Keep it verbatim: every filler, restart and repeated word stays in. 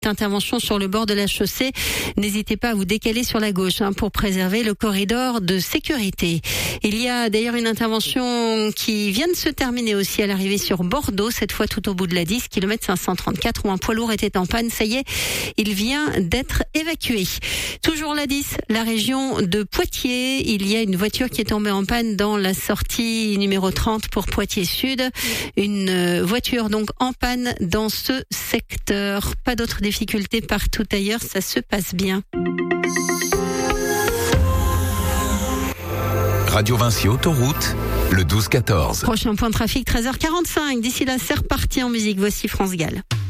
Intervention sur le bord de la chaussée. N'hésitez pas à vous décaler sur la gauche hein, pour préserver le corridor de sécurité. Il y a d'ailleurs une intervention qui vient de se terminer aussi à l'arrivée sur Bordeaux, cette fois tout au bout de la dix, kilomètre cinq cent trente-quatre, où un poids lourd était en panne. Ça y est, il vient d'être évacué. Toujours la dix, la région de Poitiers. Il y a une voiture qui est tombée en panne dans la sortie numéro trente pour Poitiers Sud. Une voiture donc en panne dans ce secteur. Pas d'autres difficultés partout ailleurs, ça se passe bien. Radio Vinci Autoroute, le douze quatorze. Prochain point de trafic, treize heures quarante-cinq. D'ici là, c'est reparti en musique. Voici France Gall.